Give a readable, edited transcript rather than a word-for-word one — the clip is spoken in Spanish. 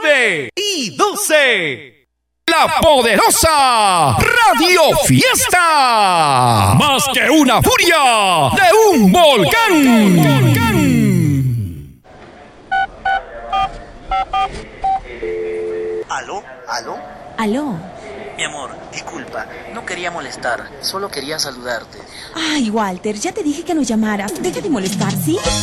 9 y 12. La poderosa Radio Fiesta. Más que una furia de un volcán. ¿Aló? ¿Aló? Aló. Mi amor, disculpa, no quería molestar, solo quería saludarte. Ay, Walter, ya te dije que nos llamaras. Deja de molestar, ¿sí?